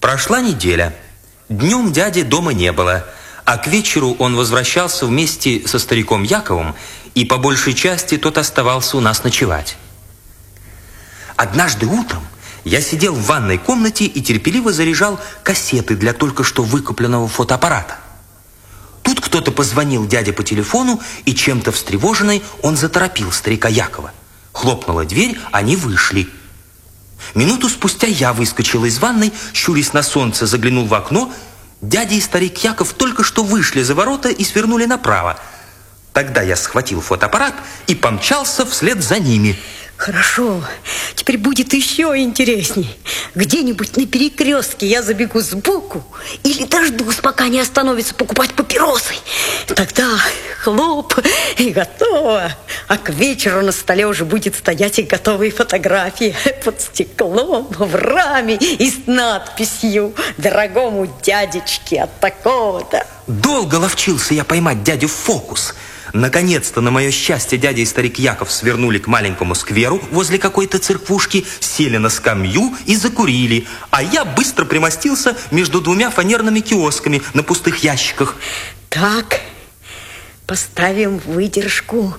Прошла неделя. Днем дяди дома не было, а к вечеру он возвращался вместе со стариком Яковом, и по большей части тот оставался у нас ночевать. Однажды утром я сидел в ванной комнате и терпеливо заряжал кассеты для только что выкупленного фотоаппарата. Тут кто-то позвонил дяде по телефону, и чем-то встревоженный он заторопил старика Якова. Хлопнула дверь, они вышли. Минуту спустя я выскочил из ванной, щурясь на солнце, заглянул в окно. Дядя и старик Яков только что вышли за ворота и свернули направо. Тогда я схватил фотоаппарат и помчался вслед за ними. Хорошо, теперь будет еще интересней. Где-нибудь на перекрестке я забегу сбоку или дождусь, пока не остановится покупать папиросы. Тогда хлоп, и готово. А к вечеру на столе уже будет стоять и готовые фотографии под стеклом, в раме и с надписью «Дорогому дядечке от такого-то». Долго ловчился я поймать дядю в фокус. Наконец-то, на мое счастье, дядя и старик Яков свернули к маленькому скверу возле какой-то церквушки, сели на скамью и закурили, а я быстро примостился между двумя фанерными киосками на пустых ящиках. Так, поставим выдержку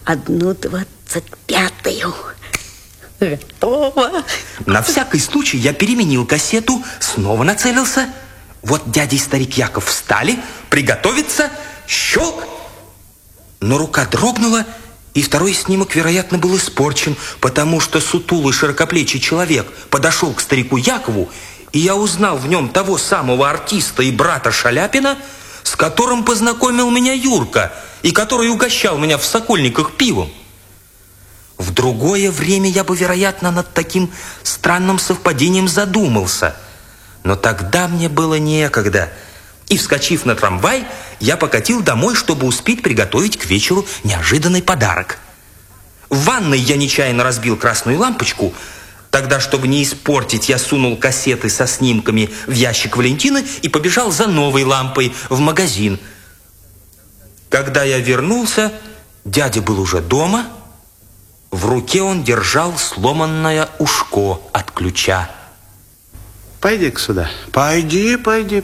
1/25. Готово. На всякий случай я переменил кассету, снова нацелился. Вот дядя и старик Яков встали, приготовиться, щелк. Но рука дрогнула, и второй снимок, вероятно, был испорчен, потому что сутулый широкоплечий человек подошел к старику Якову, и я узнал в нем того самого артиста и брата Шаляпина, с которым познакомил меня Юрка, и который угощал меня в Сокольниках пивом. В другое время я бы, вероятно, над таким странным совпадением задумался, но тогда мне было некогда. И, вскочив на трамвай, я покатил домой, чтобы успеть приготовить к вечеру неожиданный подарок. В ванной я нечаянно разбил красную лампочку. Тогда, чтобы не испортить, я сунул кассеты со снимками в ящик Валентины и побежал за новой лампой в магазин. Когда я вернулся, дядя был уже дома. В руке он держал сломанное ушко от ключа. Пойди-ка сюда. Пойди.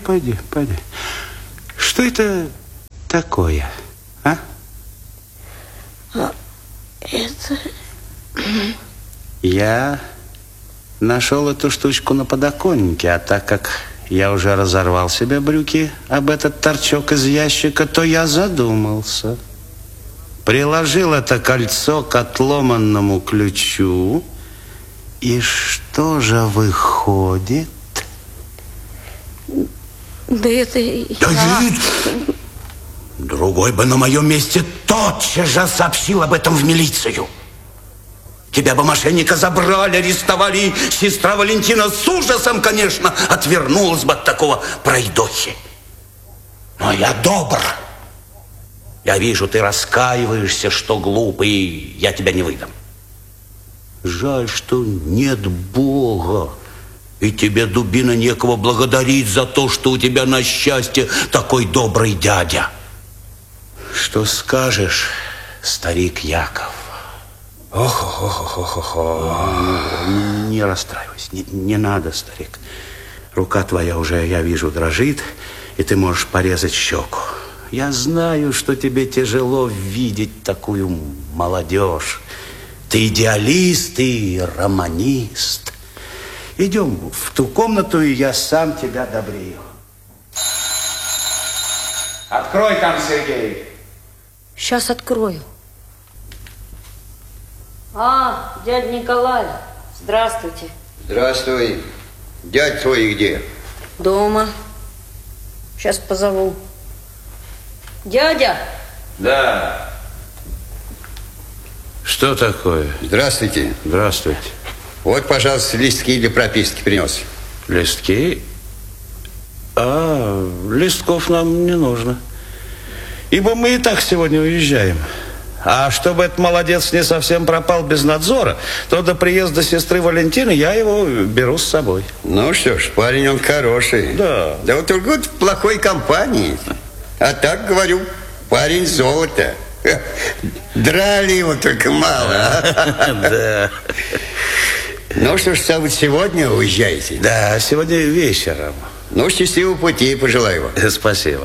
Что это такое, а? Это... Я нашел эту штучку на подоконнике, а так как я уже разорвал себе брюки об этот торчок из ящика, то я задумался. Приложил это кольцо к отломанному ключу, и что же выходит? Да это... Давид! Другой бы на моем месте тотчас же сообщил об этом в милицию. Тебя бы мошенника забрали, арестовали, и сестра Валентина с ужасом, конечно, отвернулась бы от такого пройдохи. Но я добр. Я вижу, ты раскаиваешься, что глупый, и я тебя не выдам. Жаль, что нет Бога. И тебе, дубина, некого благодарить за то, что у тебя на счастье такой добрый дядя. Что скажешь, старик Яков? Не расстраивайся, не надо, старик. Рука твоя уже, я вижу, дрожит, и ты можешь порезать щеку. Я знаю, что тебе тяжело видеть такую молодежь. Ты идеалист и романист. Идем в ту комнату, и я сам тебя добрею. Открой там, Сергей. Сейчас открою. Дядя Николай, здравствуйте. Здравствуй. Дядь твой где? Дома. Сейчас позову. Дядя! Да. Что такое? Здравствуйте. Здравствуйте. Вот, пожалуйста, листки для прописки принес. Листки? Листков нам не нужно. Ибо мы и так сегодня уезжаем. А чтобы этот молодец не совсем пропал без надзора, то до приезда сестры Валентины я его беру с собой. Ну что ж, парень он хороший. Да. Да вот только в плохой компании. А так, говорю, парень золото. Драли его только мало. Да. Ну что ж, стало быть, сегодня уезжаете? Да, сегодня вечером. Ну, счастливого пути, пожелаю вам. Спасибо.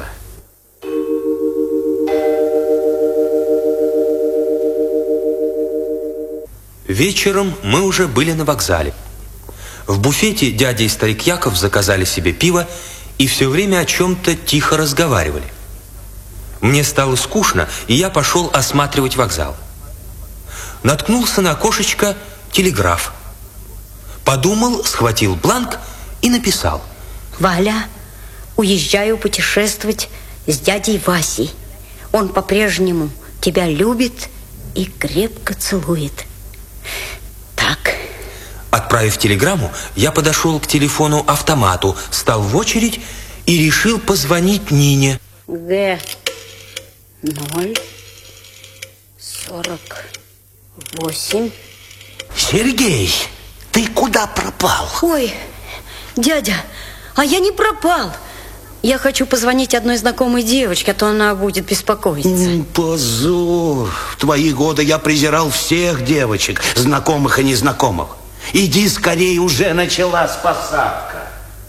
Вечером мы уже были на вокзале. В буфете дядя и старик Яков заказали себе пиво и все время о чем-то тихо разговаривали. Мне стало скучно, и я пошел осматривать вокзал. Наткнулся на окошечко телеграф. Подумал, схватил бланк и написал: Валя, уезжаю путешествовать с дядей Васей. Он по-прежнему тебя любит и крепко целует. Так. Отправив телеграмму, я подошел к телефону-автомату, стал в очередь и решил позвонить Нине. Г-0-48. Сергей, ты куда пропал? Ой, дядя, а я не пропал. Я хочу позвонить одной знакомой девочке, а то она будет беспокоиться. Позор. В твои годы я презирал всех девочек, знакомых и незнакомых. Иди скорее, уже началась посадка.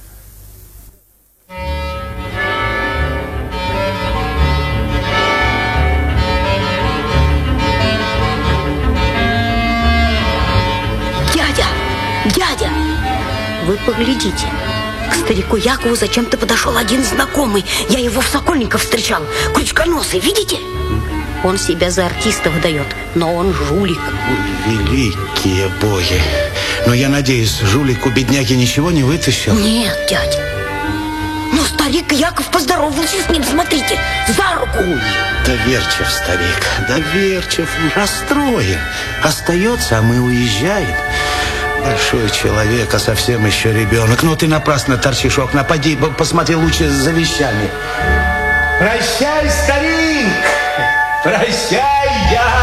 Дядя, вы поглядите. К старику Якову зачем-то подошел один знакомый. Я его в Сокольниках встречал. Крючконосый, видите? Он себя за артиста выдает, но он жулик. Великие боги. Но я надеюсь, жулик у бедняги ничего не вытащил? Нет, дядя. Но старик Яков поздоровался с ним, смотрите, за руку. Доверчив, старик, доверчив, расстроен. Остается, а мы уезжаем. Большой человек, а совсем еще ребенок. Ну, ты напрасно торчишь у окна. Поди, посмотри лучше за вещами. Прощай, старик! Прощай, я!